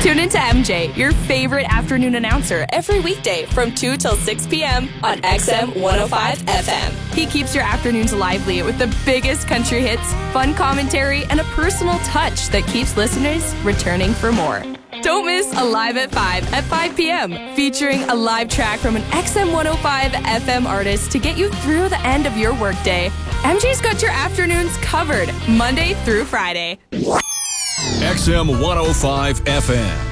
Tune into MJ, your favorite afternoon announcer, every weekday from 2 till 6 p.m. on XM 105 FM. He keeps your afternoons lively with the biggest country hits, fun commentary, and a personal touch that keeps listeners returning for more. Don't miss Alive at 5 p.m. featuring a live track from an XM 105 FM artist to get you through the end of your workday. MJ's got your afternoons covered Monday through Friday. XM 105 FM.